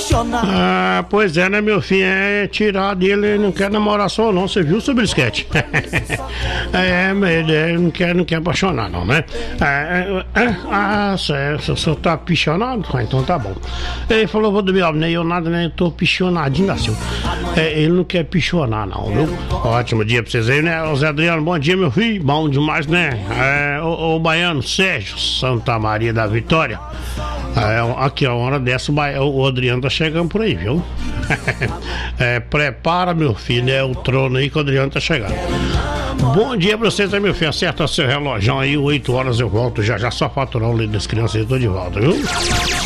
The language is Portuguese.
apaixonar. Ah, pois é, né, meu filho? É tirar dele, ele não quer namorar só não, você viu, seu brisquete? Ele não quer apaixonar não, né? O senhor tá apaixonado? Então tá bom. Ele falou, vou dormir, nem eu nada, nem eu tô apaixonadinho assim. Ele não quer apaixonar não, viu? Ótimo dia pra vocês aí, né? O Zé Adriano, bom dia, meu filho, bom demais, né? O baiano Sérgio, Santa Maria da Vitória. Aqui, a hora dessa, o Adriano tá chegando por aí, viu? Prepara, meu filho, o trono aí que o Adriano tá chegando. Bom dia pra vocês aí, meu filho. Acerta seu relógio aí, 8 horas eu volto já, só faturão das crianças, eu tô de volta, viu?